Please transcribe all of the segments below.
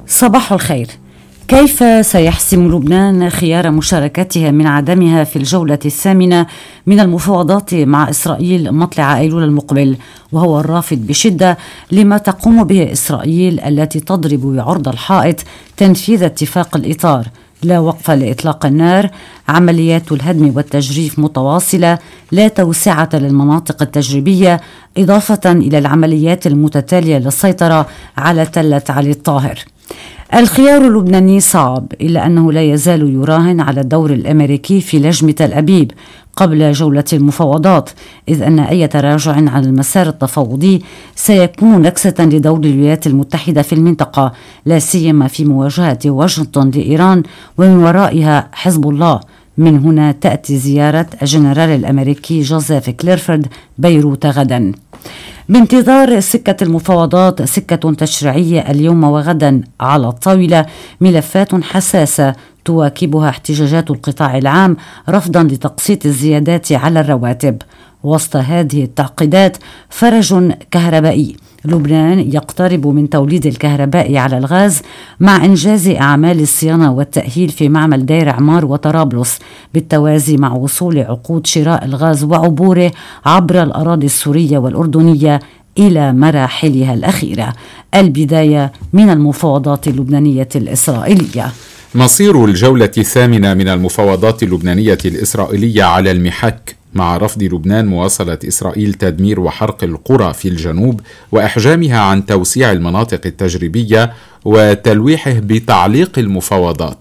صباح الخير. كيف سيحسم لبنان خيار مشاركتها من عدمها في الجولة الثامنة من المفاوضات مع إسرائيل مطلع أيلول المقبل، وهو الرافض بشدة لما تقوم به إسرائيل التي تضرب بعرض الحائط تنفيذ اتفاق الإطار؟ لا وقف لإطلاق النار، عمليات الهدم والتجريف متواصلة، لا توسعة للمناطق التجريبية، إضافة إلى العمليات المتتالية للسيطرة على تلة علي الطاهر. الخيار اللبناني صعب، إلا أنه لا يزال يراهن على الدور الأمريكي في لجم تل أبيب قبل جولة المفاوضات، إذ أن أي تراجع على المسار التفاوضي سيكون نكسة لدور الولايات المتحدة في المنطقة، لا سيما في مواجهة واشنطن لإيران ومن ورائها حزب الله. من هنا تأتي زيارة الجنرال الأمريكي جوزيف كليرفورد بيروت غدا. بانتظار سكة المفاوضات سكة تشريعية اليوم وغدا على الطاولة، ملفات حساسة تواكبها احتجاجات القطاع العام رفضا لتقسيط الزيادات على الرواتب. وسط هذه التعقيدات فرج كهربائي، لبنان يقترب من توليد الكهرباء على الغاز مع إنجاز أعمال الصيانة والتأهيل في معمل دير عمار وطرابلس، بالتوازي مع وصول عقود شراء الغاز وعبوره عبر الأراضي السورية والأردنية إلى مراحلها الأخيرة. البداية من المفاوضات اللبنانية الإسرائيلية. مصير الجولة الثامنة من المفاوضات اللبنانية الإسرائيلية على المحك، مع رفض لبنان مواصلة إسرائيل تدمير وحرق القرى في الجنوب وإحجامها عن توسيع المناطق التجريبية وتلويحه بتعليق المفاوضات.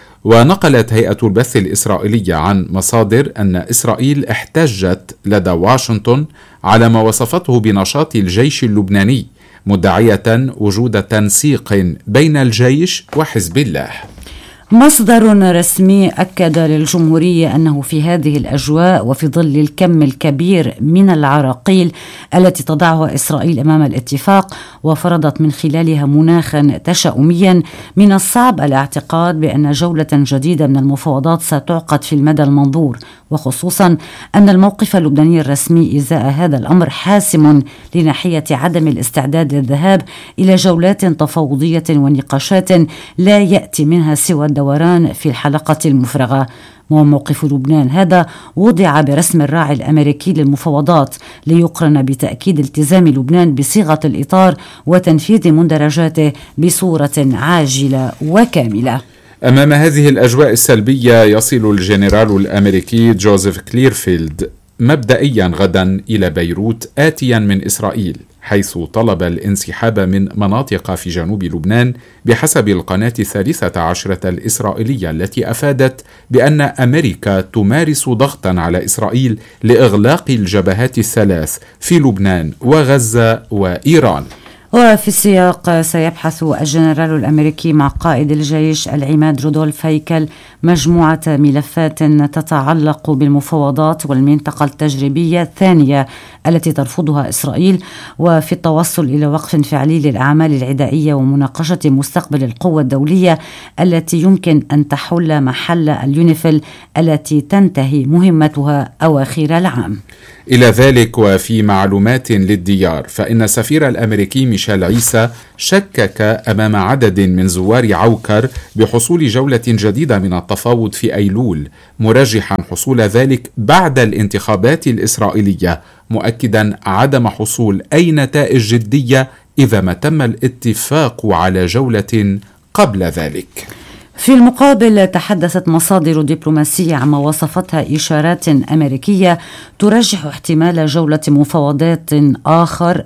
ونقلت هيئة البث الإسرائيلية عن مصادر أن إسرائيل احتجت لدى واشنطن على ما وصفته بنشاط الجيش اللبناني، مدعية وجود تنسيق بين الجيش وحزب الله. مصدر رسمي أكد للجمهورية أنه في هذه الأجواء وفي ظل الكم الكبير من العراقيل التي تضعها إسرائيل أمام الاتفاق وفرضت من خلالها مناخا تشاؤميا، من الصعب الاعتقاد بأن جولة جديدة من المفاوضات ستعقد في المدى المنظور، وخصوصا أن الموقف اللبناني الرسمي إزاء هذا الأمر حاسم لناحية عدم الاستعداد للذهاب إلى جولات تفاوضية ونقاشات لا يأتي منها سوى الدوران في الحلقة المفرغة. وموقف لبنان هذا وضع برسم الراعي الأمريكي للمفاوضات ليقرن بتأكيد التزام لبنان بصيغة الإطار وتنفيذ مندرجاته بصورة عاجلة وكاملة. أمام هذه الأجواء السلبية يصل الجنرال الأمريكي جوزيف كليرفيلد مبدئيا غدا إلى بيروت آتيا من إسرائيل، حيث طلب الانسحاب من مناطق في جنوب لبنان بحسب القناة 13 الإسرائيلية، التي أفادت بأن أمريكا تمارس ضغطا على إسرائيل لإغلاق الجبهات الثلاث في لبنان وغزة وإيران. وفي السياق سيبحث الجنرال الأمريكي مع قائد الجيش العماد رودولف هيكل مجموعة ملفات تتعلق بالمفاوضات والمنطقة التجريبية الثانية التي ترفضها إسرائيل، وفي التوصل إلى وقف فعلي للأعمال العدائية ومناقشة مستقبل القوة الدولية التي يمكن أن تحل محل اليونيفيل التي تنتهي مهمتها أواخر العام. إلى ذلك وفي معلومات للديار، فإن السفير الأمريكي ميشيل عيسى شكك أمام عدد من زوار عوكر بحصول جولة جديدة من التفاوض في أيلول، مرجحا حصول ذلك بعد الانتخابات الإسرائيلية، مؤكدا عدم حصول أي نتائج جدية إذا ما تم الاتفاق على جولة قبل ذلك. في المقابل تحدثت مصادر دبلوماسية عما وصفتها إشارات أمريكية ترجح احتمال جولة مفاوضات آخر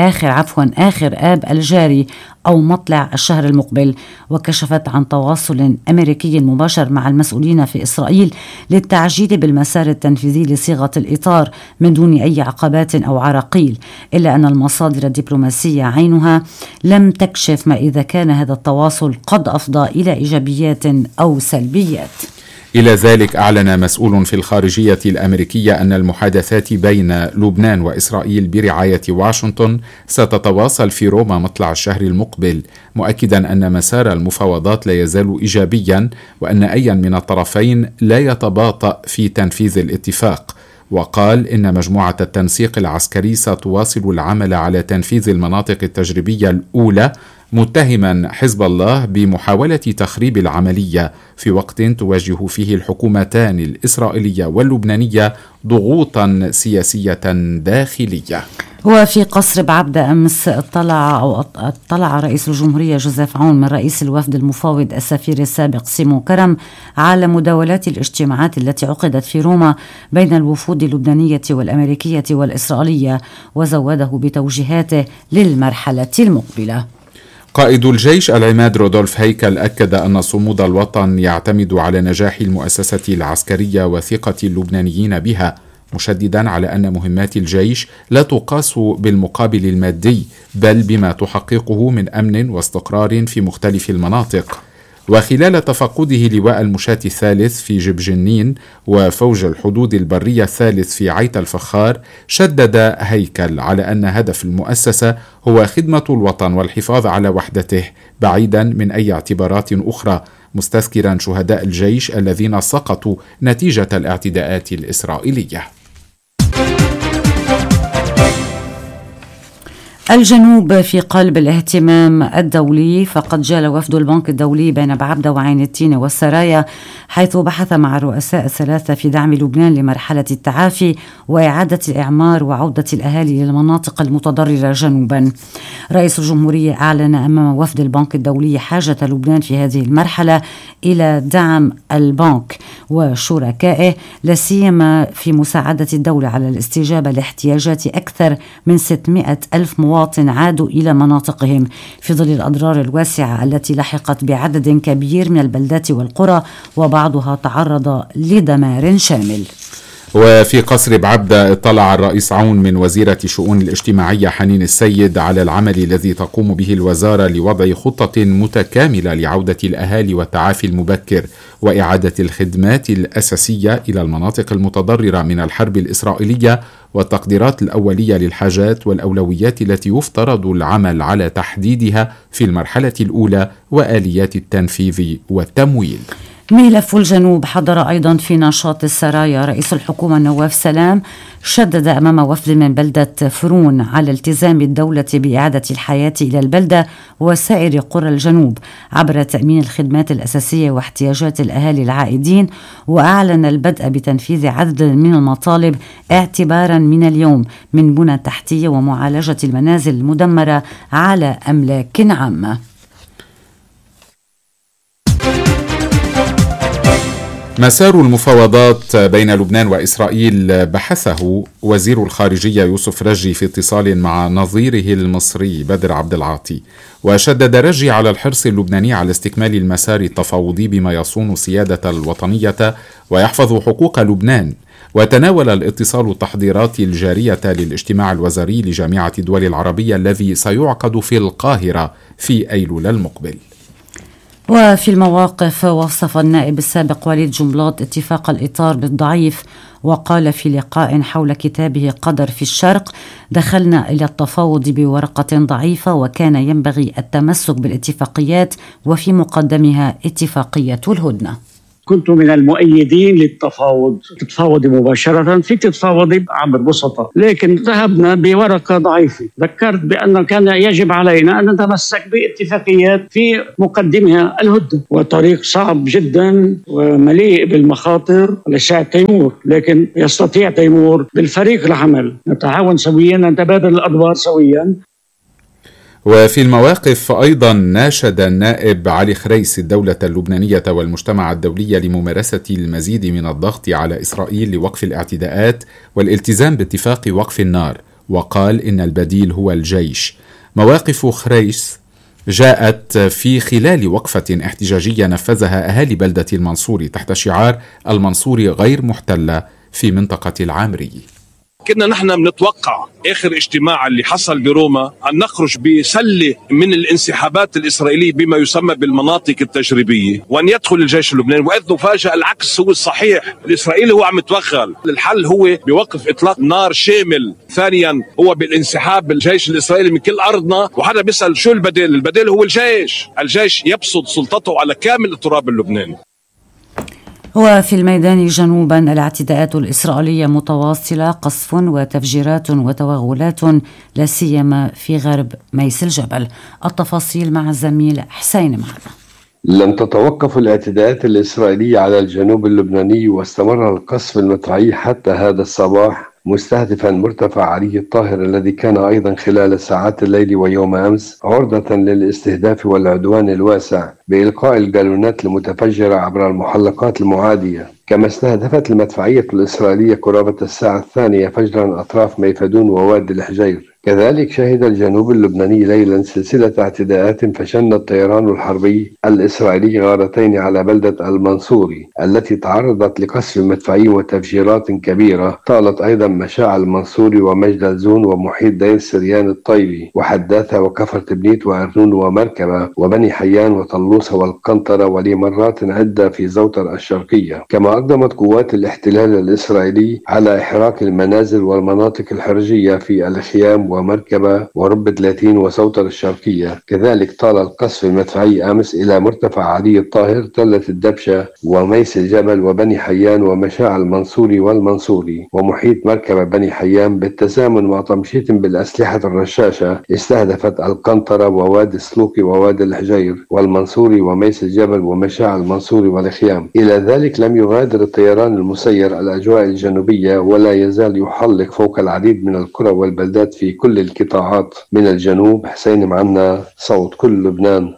آب الجاري أو مطلع الشهر المقبل، وكشفت عن تواصل أمريكي مباشر مع المسؤولين في إسرائيل للتعجيل بالمسار التنفيذي لصيغة الإطار من دون أي عقبات أو عراقيل، إلا أن المصادر الدبلوماسية عينها لم تكشف ما إذا كان هذا التواصل قد أفضى إلى إيجابيات أو سلبيات. إلى ذلك أعلن مسؤول في الخارجية الأمريكية أن المحادثات بين لبنان وإسرائيل برعاية واشنطن ستتواصل في روما مطلع الشهر المقبل، مؤكدا أن مسار المفاوضات لا يزال إيجابيا وأن أي من الطرفين لا يتباطأ في تنفيذ الاتفاق. وقال إن مجموعة التنسيق العسكري ستواصل العمل على تنفيذ المناطق التجريبية الأولى متهما حزب الله بمحاولة تخريب العملية في وقت تواجه فيه الحكومتان الإسرائيلية واللبنانية ضغوطا سياسية داخلية. وفي قصر بعبدة أمس اطلع رئيس الجمهورية جوزيف عون من رئيس الوفد المفاوض السفير السابق سيمون كرم على مداولات الاجتماعات التي عقدت في روما بين الوفود اللبنانية والأمريكية والإسرائيلية، وزوده بتوجيهاته للمرحلة المقبلة. قائد الجيش العماد رودولف هيكل أكد أن صمود الوطن يعتمد على نجاح المؤسسة العسكرية وثقة اللبنانيين بها، مشددا على أن مهمات الجيش لا تقاس بالمقابل المادي بل بما تحققه من أمن واستقرار في مختلف المناطق. وخلال تفقده لواء المشاة الثالث في جبجنين وفوج الحدود البرية الثالث في عيت الفخار، شدد هيكل على أن هدف المؤسسة هو خدمة الوطن والحفاظ على وحدته بعيدا من أي اعتبارات أخرى، مستذكرا شهداء الجيش الذين سقطوا نتيجة الاعتداءات الإسرائيلية. الجنوب في قلب الاهتمام الدولي، فقد جال وفد البنك الدولي بين بعبدة وعين التين والسرايا، حيث بحث مع الرؤساء الثلاثة في دعم لبنان لمرحلة التعافي وإعادة الإعمار وعودة الأهالي للمناطق المتضررة جنوبا. رئيس الجمهورية أعلن أمام وفد البنك الدولي حاجة لبنان في هذه المرحلة إلى دعم البنك وشركائه، لا سيما في مساعدة الدولة على الاستجابة لاحتياجات أكثر من 600 ألف مواطن عادوا إلى مناطقهم في ظل الأضرار الواسعة التي لحقت بعدد كبير من البلدات والقرى، وبعضها تعرض لدمار شامل. وفي قصر بعبدة اطلع الرئيس عون من وزيرة شؤون الاجتماعية حنين السيد على العمل الذي تقوم به الوزارة لوضع خطة متكاملة لعودة الأهالي والتعافي المبكر وإعادة الخدمات الأساسية إلى المناطق المتضررة من الحرب الإسرائيلية، والتقديرات الأولية للحاجات والأولويات التي يفترض العمل على تحديدها في المرحلة الأولى وآليات التنفيذ والتمويل. ملف الجنوب حضر أيضا في نشاط السرايا. رئيس الحكومة نواف سلام شدد أمام وفد من بلدة فرون على التزام الدولة بإعادة الحياة إلى البلدة وسائر قرى الجنوب عبر تأمين الخدمات الأساسية واحتياجات الأهالي العائدين، وأعلن البدء بتنفيذ عدد من المطالب اعتبارا من اليوم، من بنى تحتية ومعالجة المنازل المدمرة على أملاك عامة. مسار المفاوضات بين لبنان وإسرائيل بحثه وزير الخارجية يوسف رجي في اتصال مع نظيره المصري بدر عبد العاطي، وشدد رجي على الحرص اللبناني على استكمال المسار التفاوضي بما يصون سيادة الوطنية ويحفظ حقوق لبنان. وتناول الاتصال التحضيرات الجارية للاجتماع الوزاري لجامعة الدول العربية الذي سيعقد في القاهرة في أيلول المقبل. وفي المواقف، وصف النائب السابق وليد جنبلاط اتفاق الإطار بالضعيف، وقال في لقاء حول كتابه قدر في الشرق: دخلنا إلى التفاوض بورقة ضعيفة وكان ينبغي التمسك بالاتفاقيات وفي مقدمها اتفاقية الهدنة. كنت من المؤيدين للتفاوض، تتفاوضي مباشرة، فيك تتفاوضي عبر بسطة، لكن ذهبنا بورقة ضعيفة. ذكرت بأن كان يجب علينا أن نتمسك باتفاقيات في مقدمها الهدنة، وطريق صعب جدا ومليء بالمخاطر لسعد تيمور، لكن يستطيع تيمور بالفريق العمل، نتعاون سويا، نتبادل الأدوار سويا. وفي المواقف أيضا ناشد النائب علي خريس الدولة اللبنانية والمجتمع الدولي لممارسة المزيد من الضغط على إسرائيل لوقف الاعتداءات والالتزام باتفاق وقف النار، وقال إن البديل هو الجيش. مواقف خريس جاءت في خلال وقفة احتجاجية نفذها أهالي بلدة المنصوري تحت شعار المنصوري غير محتلة في منطقة العامري. كنا نحن بنتوقع آخر اجتماع اللي حصل بروما أن نخرج بسلة من الانسحابات الإسرائيلية بما يسمى بالمناطق التجريبية، وأن يدخل الجيش اللبناني، وإذ نفاجأ العكس هو الصحيح. الإسرائيلي هو عم يتوغل. الحل هو بوقف إطلاق نار شامل. ثانيا هو بالانسحاب بالجيش الإسرائيلي من كل أرضنا. وحدا بيسأل شو البديل؟ البديل هو الجيش. الجيش يبسط سلطته على كامل التراب اللبناني. وفي الميدان جنوبا الاعتداءات الإسرائيلية متواصلة، قصف وتفجيرات وتوغلات لا سيما في غرب ميس الجبل. التفاصيل مع الزميل حسين معنا. لم تتوقف الاعتداءات الإسرائيلية على الجنوب اللبناني، واستمر القصف المدفعي حتى هذا الصباح، مستهدفا مرتفع علي الطاهر الذي كان أيضا خلال ساعات الليل ويوم أمس عرضة للاستهداف والعدوان الواسع بإلقاء الجالونات المتفجرة عبر المحلقات المعادية. كما استهدفت المدفعية الإسرائيلية قرابة الساعة 2 فجرا أطراف ميفدون ووادي الحجير. كذلك شهد الجنوب اللبناني ليلا سلسلة اعتداءات، فشن الطيران الحربي الإسرائيلي غارتين على بلدة المنصوري التي تعرضت لقصف مدفعي وتفجيرات كبيرة طالت أيضا مشاع المنصوري ومجد زون ومحيط دير سريان الطيبي وحداثة وكفر تبنيت وأرنون ومركبة وبني حيان وطلوسة والقنطرة ولمرات عدة في زوتر الشرقية. كما أقدمت قوات الاحتلال الإسرائيلي على إحراق المنازل والمناطق الحرجية في الخيام ومركبة ورب 30 وسوتر الشرقية. كذلك طال القصف المدفعي أمس إلى مرتفع علي الطاهر، تلة الدبشة وميس الجبل وبني حيان ومشاع المنصوري والمنصوري ومحيط مركبة بني حيان، بالتزامن مع تمشيط بالأسلحة الرشاشة استهدفت القنطرة ووادي السلوقي ووادي الحجير والمنصوري وميس الجبل ومشاع المنصوري والخيام. إلى ذلك لم يغادر الطيران المسير الأجواء الجنوبية، ولا يزال يحلق فوق العديد من القرى والبلدات في كل القطاعات. من الجنوب حسين معنا، صوت كل لبنان.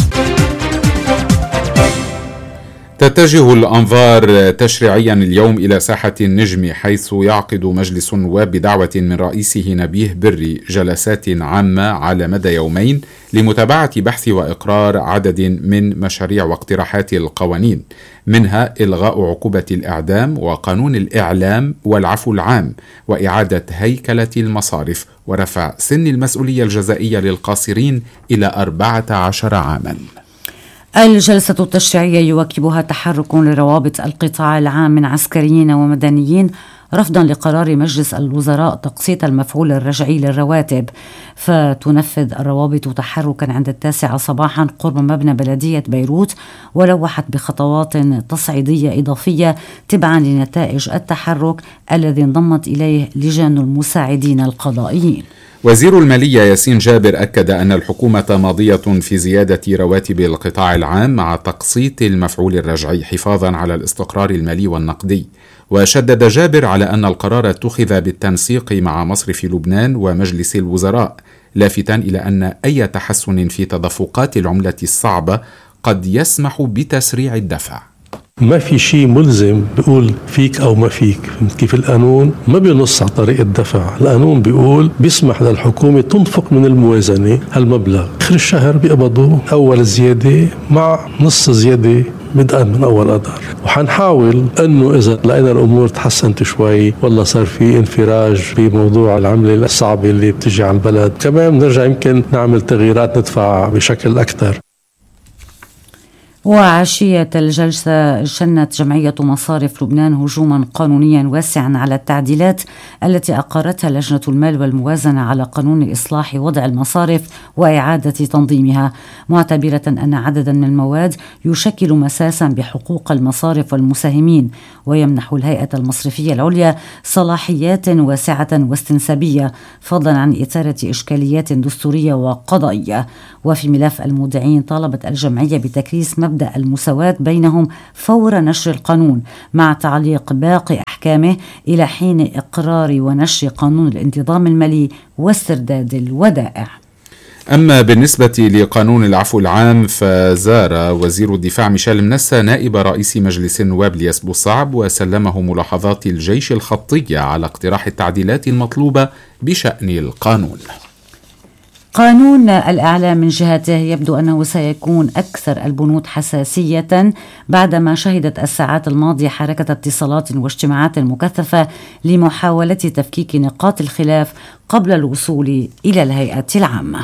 تتجه الأنظار تشريعيا اليوم إلى ساحة النجم، حيث يعقد مجلس النواب بدعوة من رئيسه نبيه بري جلسات عامة على مدى يومين لمتابعة بحث وإقرار عدد من مشاريع واقتراحات القوانين، منها إلغاء عقوبة الإعدام وقانون الإعلام والعفو العام وإعادة هيكلة المصارف ورفع سن المسؤولية الجزائية للقاصرين إلى 14 عاما. الجلسة التشريعية يواكبها تحرك لروابط القطاع العام من عسكريين ومدنيين رفضا لقرار مجلس الوزراء تقسيط المفعول الرجعي للرواتب، فتنفذ الروابط تحركا عند 9 صباحا قرب مبنى بلدية بيروت، ولوحت بخطوات تصعيدية إضافية تبعا لنتائج التحرك الذي انضمت إليه لجان المساعدين القضائيين. وزير المالية ياسين جابر أكد أن الحكومة ماضية في زيادة رواتب القطاع العام مع تقسيط المفعول الرجعي حفاظا على الاستقرار المالي والنقدي. وشدد جابر على أن القرار اتخذ بالتنسيق مع مصرف لبنان ومجلس الوزراء، لافتا إلى أن أي تحسن في تدفقات العملة الصعبة قد يسمح بتسريع الدفع. ما في شيء ملزم بيقول فيك أو ما فيك. كيف القانون ما بينص على طريقة الدفع، القانون بيقول بيسمح للحكومة تنفق من الموازنة هالمبلغ، آخر الشهر بيقبضوا أول زيادة مع نص زيادة بدءا من أول أذار. وحنحاول أنه إذا لقينا الأمور تحسنت شوي، والله صار في انفراج في موضوع العملة الصعبة اللي بتجي على البلد، كمان بنرجع يمكن نعمل تغييرات ندفع بشكل أكثر. وعشية الجلسة شنت جمعية مصارف لبنان هجوما قانونيا واسعا على التعديلات التي أقرتها لجنة المال والموازنة على قانون إصلاح وضع المصارف وإعادة تنظيمها، معتبرة أن عددا من المواد يشكل مساسا بحقوق المصارف والمساهمين، ويمنح الهيئة المصرفية العليا صلاحيات واسعة واستنسابية، فضلا عن إثارة إشكاليات دستورية وقضائية. وفي ملف المودعين طالبت الجمعية بتكريس مبدأ المساواة بينهم فور نشر القانون، مع تعليق باقي أحكامه إلى حين إقرار ونشر قانون الانتظام المالي واسترداد الودائع. أما بالنسبة لقانون العفو العام، فزار وزير الدفاع ميشيل منسى نائب رئيس مجلس النواب لياس بوصعب وسلمه ملاحظات الجيش الخطية على اقتراح التعديلات المطلوبة بشأن القانون. قانون الإعلام من جهته يبدو أنه سيكون أكثر البنود حساسية بعدما شهدت الساعات الماضية حركة اتصالات واجتماعات مكثفة لمحاولة تفكيك نقاط الخلاف قبل الوصول إلى الهيئة العامة.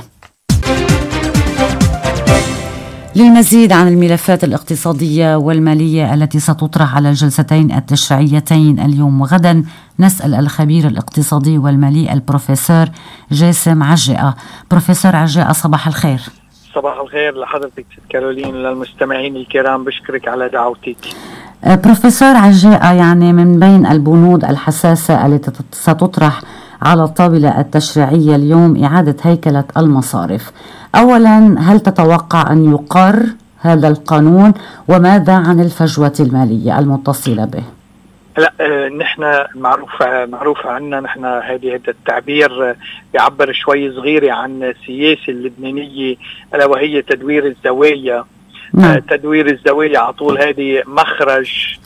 للمزيد عن الملفات الاقتصادية والمالية التي ستطرح على الجلستين التشريعيتين اليوم وغدا، نسأل الخبير الاقتصادي والمالي البروفيسور جاسم عجاء. بروفيسور عجاء، صباح الخير. صباح الخير لحضرتك ست كارولين، للمستمعين الكرام، بشكرك على دعوتك. بروفيسور عجاء، يعني من بين البنود الحساسة التي ستطرح على الطاولة التشريعية اليوم إعادة هيكلة المصارف. أولا، هل تتوقع أن يقر هذا القانون؟ وماذا عن الفجوة المالية المتصلة به؟ لا، نحن معروف عنا نحن هذا التعبير بيعبر شوي صغيرة عن السياسة اللبنانية، ألا وهي تدوير الزوايا. تدوير الزوايا على طول هذه مخرج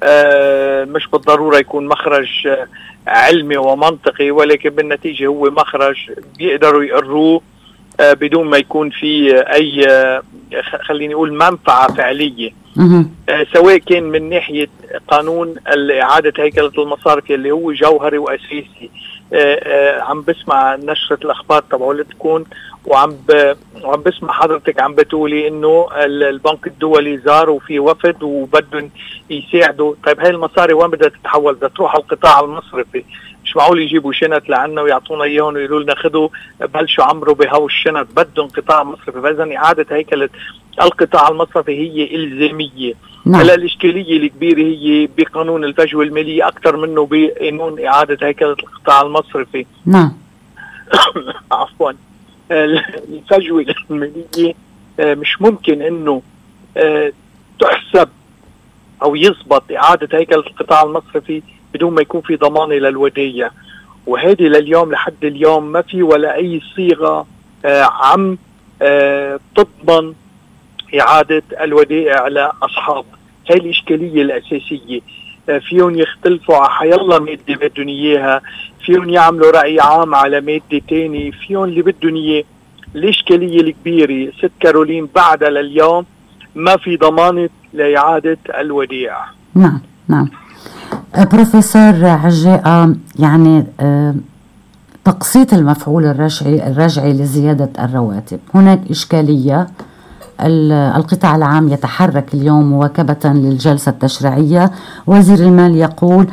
مش بالضرورة يكون مخرج علمي ومنطقي، ولكن بالنتيجة هو مخرج بيقدروا يقروه بدون ما يكون في أي خليني أقول منفعة فعلية، سواء كان من ناحية قانون إعادة هيكلة المصارف اللي هو جوهري وأساسي. عم بسمع نشرة الأخبار تبعه لتكون وعم بسمع حضرتك عم بتقولي إنه البنك الدولي زار وفي وفد وبدهم يساعدوا. طيب هاي المصاري وين بدها تتحول؟ بدها تروح على القطاع المصرفي. مش معقول يجيبوا شنط لعنا ويعطونا اياهم ويقولوا لنا خذوا بلشوا عمروا بهو الشنط، بدهم قطاع مصرفي. فاذا اعاده هيكله القطاع المصرفي هي الزاميه. هلا الاشكاليه الكبيره هي بقانون الفجوه الماليه اكثر منه بقانون اعاده هيكله القطاع المصرفي. نعم. عفوا، الفجوه الماليه مش ممكن انه تحسب او يضبط اعاده هيكله القطاع المصرفي بدون ما يكون في ضمانه للودائع. وهذه لليوم لحد اليوم ما في ولا اي صيغه عم تضمن اعاده الودائع لاصحابها. هاي الاشكاليه الاساسيه. فيهم يختلفوا على حيالله ماده بدهم اياها، فيهم يعملوا راي عام على ماده ثانيه، فيهم اللي بدهم اياه. الاشكاليه الكبيره ست كارولين بعدها لليوم ما في ضمانه لاعاده الودائع. نعم نعم. بروفيسور عجاء، يعني تقسيط المفعول الرجعي لزيادة الرواتب، هناك إشكالية. القطاع العام يتحرك اليوم مواكبة للجلسة التشريعية. وزير المال يقول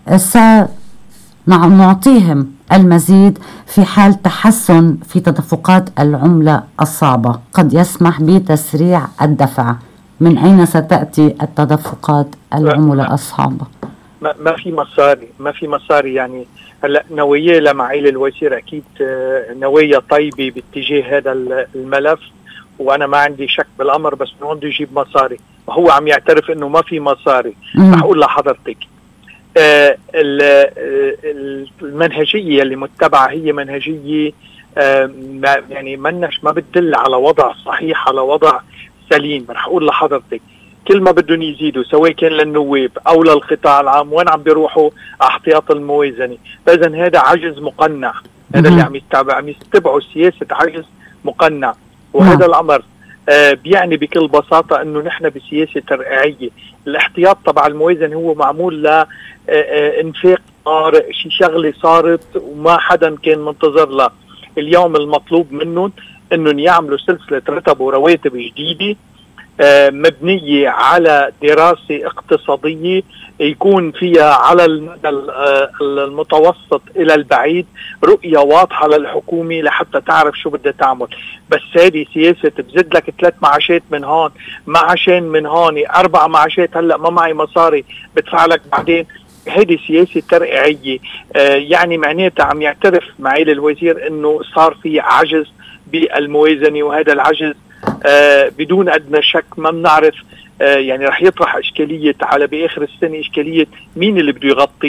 سنعطيهم المزيد في حال تحسن في تدفقات العملة الصعبة، قد يسمح بتسريع الدفع. من أين ستأتي التدفقات العملة الصعبة؟ ما في مصاري يعني. هلا نوايا لمعالي الوزير اكيد نوايا طيبه باتجاه هذا الملف، وانا ما عندي شك بالامر، بس من عنده يجيب مصاري. وهو عم يعترف انه ما في مصاري. رح اقول لحضرتك المنهجيه اللي متبعه هي منهجيه يعني ما بتدل على وضع صحيح، على وضع سليم. رح اقول لحضرتك كل ما بدهم يزيدوا سواء كان للنواب او للقطاع العام وين عم بيروحوا احتياط الموازنه. فاذا هذا عجز مقنع. هذا اللي عم يتبعوا سياسه عجز مقنع. وهذا الامر بيعني بكل بساطه انه نحن بسياسه ترقيعيه. الاحتياط تبع الموازنه هو معمول لانفاق طارئ، شي شغله صارت وما حدا كان منتظر لها. اليوم المطلوب منهم انهم يعملوا سلسله رتب ورواتب جديده مبنية على دراسة اقتصادية يكون فيها على المدى المتوسط إلى البعيد رؤية واضحة للحكومة لحتى تعرف شو بدها تعمل. بس هذه سياسة بزد لك 3 معاشات من هون، معاشين من هون، 4 معاشات، هلأ ما معي مصاري بدفع لك بعدين. هذه سياسة ترقيعية. يعني معناتها عم يعترف معالي الوزير انه صار في عجز بالموازنة، وهذا العجز بدون أدنى شك ما بنعرف يعني رح يطرح إشكالية على بآخر السنة، إشكالية مين اللي بده يغطي